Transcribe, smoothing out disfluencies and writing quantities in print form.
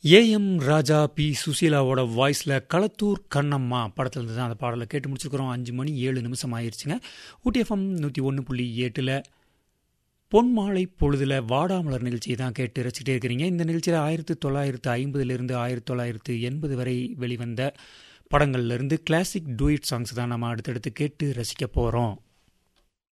AM Raja B சுசீலாவோட வாய்ஸில் களத்தூர் கண்ணம்மா படத்துலேருந்து தான் அந்த பாடலை கேட்டு முடிச்சிருக்கிறோம். 5:07 ஆயிடுச்சுங்க. ஊட்டி எஃப்எம் 101.8 பொன்மாலை பொழுதில் வாடாமலர் நிகழ்ச்சியை தான் கேட்டு ரசிக்கிட்டே இருக்கிறீங்க. இந்த நிகழ்ச்சியில் 1950 1980 வரை வெளிவந்த படங்கள்லேருந்து கிளாசிக் டூயிட் சாங்ஸ் தான் நம்ம அடுத்தடுத்து கேட்டு ரசிக்க போகிறோம்.